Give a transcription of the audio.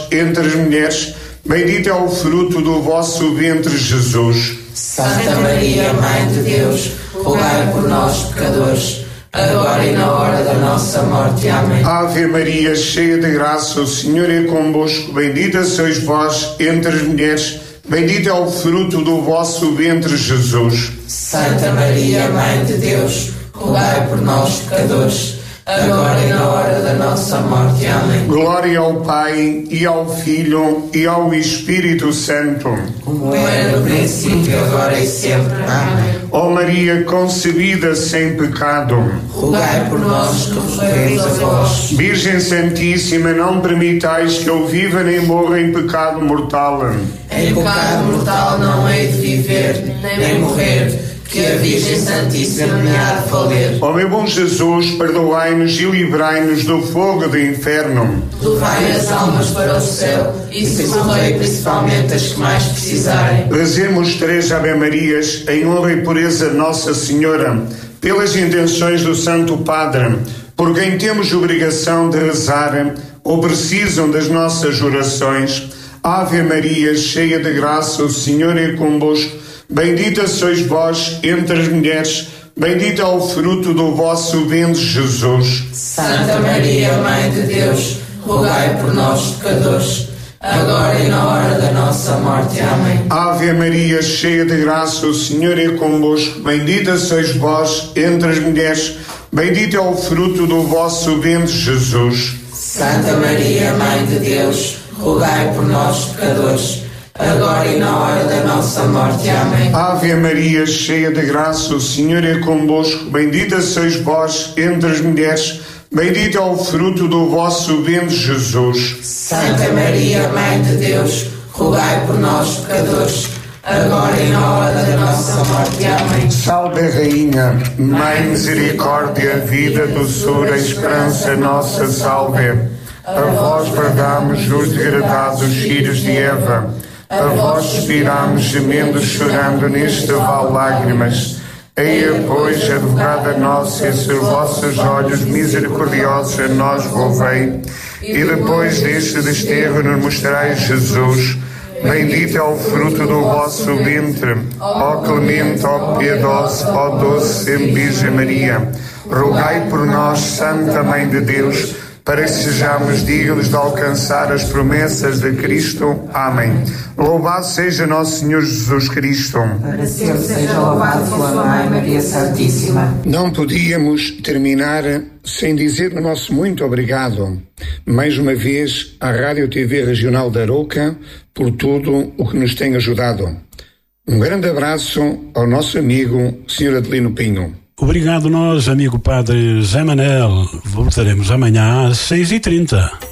entre as mulheres, bendito é o fruto do vosso ventre, Jesus. Santa Maria, Mãe de Deus, rogai por nós, pecadores, agora e na hora da nossa morte. Amém. Ave Maria, cheia de graça, o Senhor é convosco. Bendita sois vós entre as mulheres, bendito é o fruto do vosso ventre, Jesus. Santa Maria, Mãe de Deus, rogai por nós, pecadores, agora e na hora da nossa morte. Amém. Glória ao Pai, e ao Filho, e ao Espírito Santo. Como era no princípio, agora e sempre. Amém. Ó Maria, concebida sem pecado, rogai por nós que recorremos a vós. Virgem Santíssima, não permitais que eu viva nem morra em pecado mortal. Em pecado mortal não hei de viver, nem morrer, que a Virgem Santíssima me há de valer. Ó meu bom Jesus, perdoai-nos e livrai-nos do fogo do inferno. Levai as almas para o céu e socorrei principalmente as que mais precisarem. Rezemos 3 Ave-Marias em honra e pureza de Nossa Senhora, pelas intenções do Santo Padre, por quem temos obrigação de rezar ou precisam das nossas orações. Ave Maria, cheia de graça, o Senhor é convosco. Bendita sois vós entre as mulheres, bendito é o fruto do vosso ventre, Jesus. Santa Maria, Mãe de Deus, rogai por nós, pecadores, agora e na hora da nossa morte. Amém. Ave Maria, cheia de graça, o Senhor é convosco. Bendita sois vós entre as mulheres, bendito é o fruto do vosso ventre, Jesus. Santa Maria, Mãe de Deus, rogai por nós, pecadores, agora e na hora da nossa morte. Amém. Ave Maria, cheia de graça, o Senhor é convosco. Bendita sois vós entre as mulheres, bendito é o fruto do vosso ventre, Jesus. Santa Maria, Mãe de Deus, rogai por nós, pecadores, agora e na hora da nossa morte. Amém. Salve Rainha, Mãe misericórdia, vida, doçura, esperança, nossa salve. A vós bradamos os degradados filhos de Eva, a vós suspiramos, gemendo, chorando neste vale lágrimas. Eia, pois, advogada nossa, e se os vossos olhos misericordiosos a nós volvei, e depois deste desterro nos mostrais Jesus. Bendito é o fruto do vosso ventre, ó clemente, ó piedosa, ó doce Virgem Maria. Rogai por nós, Santa Mãe de Deus, para que sejamos dignos de alcançar as promessas de Cristo. Amém. Louvado seja nosso Senhor Jesus Cristo. Para sempre seja louvado sua Mãe Maria Santíssima. Não podíamos terminar sem dizer o nosso muito obrigado, mais uma vez, à Rádio TV Regional da Arouca, por tudo o que nos tem ajudado. Um grande abraço ao nosso amigo, Sr. Adelino Pinho. Obrigado nós, amigo Padre Zé Manel. Voltaremos amanhã às 6h30.